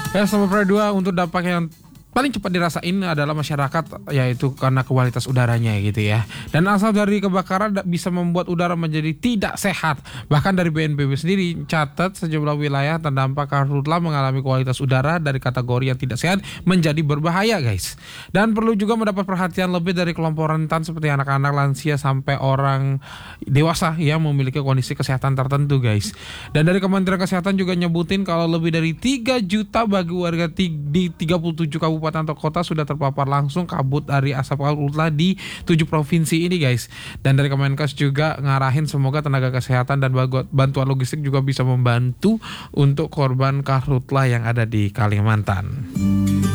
Nomor 2 untuk dampak yang paling cepat dirasain adalah masyarakat, yaitu karena kualitas udaranya gitu ya. Dan asap dari kebakaran bisa membuat udara menjadi tidak sehat. Bahkan dari BNPB sendiri catat sejumlah wilayah terdampak karhutlah mengalami kualitas udara dari kategori yang tidak sehat menjadi berbahaya guys. Dan perlu juga mendapat perhatian lebih dari kelompok rentan seperti anak-anak, lansia sampai orang dewasa yang memiliki kondisi kesehatan tertentu guys. Dan dari Kementerian Kesehatan juga nyebutin kalau lebih dari 3 juta bagi warga di 37 kabupaten atau kota sudah terpapar langsung kabut dari asap karhutlah di 7 provinsi ini guys. Dan dari Kemenkes juga ngarahin semoga tenaga kesehatan dan bantuan logistik juga bisa membantu untuk korban karhutlah yang ada di Kalimantan.